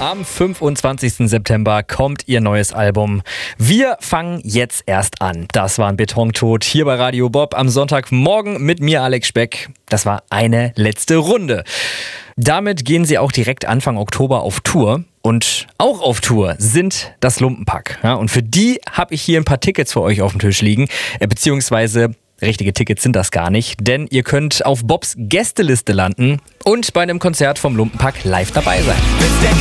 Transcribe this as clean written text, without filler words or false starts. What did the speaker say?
Am 25. September kommt ihr neues Album. Wir fangen jetzt erst an. Das war ein Betontod hier bei Radio Bob am Sonntagmorgen mit mir, Alex Speck. Das war eine letzte Runde. Damit gehen sie auch direkt Anfang Oktober auf Tour. Und auch auf Tour sind das Lumpenpack. Ja, und für die habe ich hier ein paar Tickets für euch auf dem Tisch liegen. Beziehungsweise richtige Tickets sind das gar nicht. Denn ihr könnt auf Bobs Gästeliste landen und bei einem Konzert vom Lumpenpack live dabei sein.